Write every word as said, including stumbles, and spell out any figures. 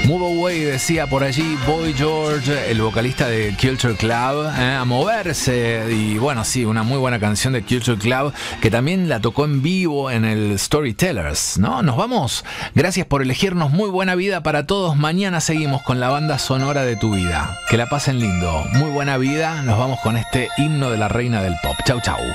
Move Away, decía por allí Boy George, el vocalista de Culture Club, eh, a moverse. Y bueno, sí, una muy buena canción de Culture Club que también la tocó en vivo en el Storytellers, ¿no? Nos vamos. Gracias por elegirnos. Muy buena vida para todos. Mañana seguimos con la banda sonora de tu vida. Que la pasen lindo. Muy buena vida. Nos vamos con este himno de la reina del pop. Chau, chau.